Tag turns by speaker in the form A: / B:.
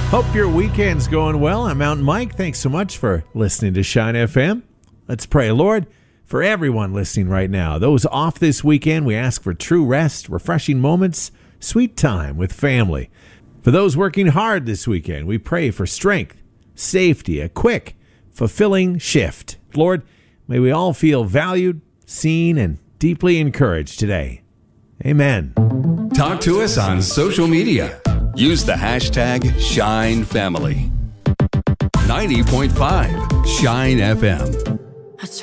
A: Hope your weekend's going well. I'm Mountain Mike. Thanks so much for listening to Shine FM. Let's pray. Lord, for everyone listening right now, those off this weekend, we ask for true rest, refreshing moments, sweet time with family. For those working hard this weekend, we pray for strength, safety, a quick, fulfilling shift. Lord, may we all feel valued, seen, and deeply encouraged today. Amen.
B: Talk to us on social media. Use the hashtag ShineFamily. 90.5 Shine FM.